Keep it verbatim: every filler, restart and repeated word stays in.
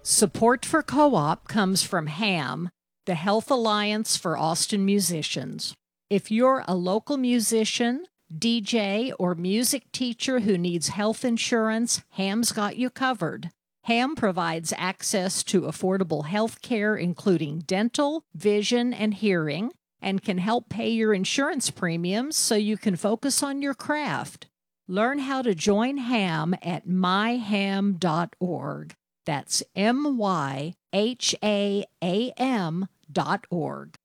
Support for Co-op comes from HAM, the Health Alliance for Austin Musicians. If you're a local musician, D J, or music teacher who needs health insurance, HAM's got you covered. HAM provides access to affordable health care, including dental, vision, and hearing, and can help pay your insurance premiums so you can focus on your craft. Learn how to join HAM at my ham dot org. That's M Y H A A M dot org.